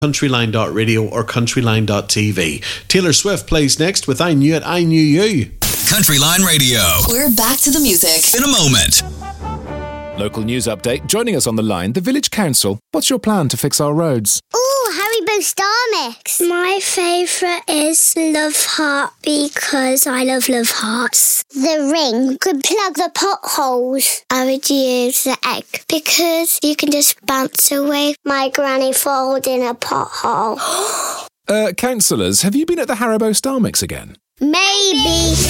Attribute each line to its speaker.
Speaker 1: countryline.radio or countryline.tv. Taylor Swift plays next with I Knew It, I Knew You.
Speaker 2: Countryline Radio.
Speaker 3: We're back to the music
Speaker 2: In a moment.
Speaker 4: Local news update. Joining us on the line, the Village Council. What's your plan to fix our roads?
Speaker 5: Ooh, Haribo Star Mix. My favourite is Love Heart because I love Hearts. The ring could plug the potholes. I would use the egg because you can just bounce away. My granny falls in a pothole.
Speaker 4: Councillors, have you been at the Haribo Star Mix again?
Speaker 5: Maybe.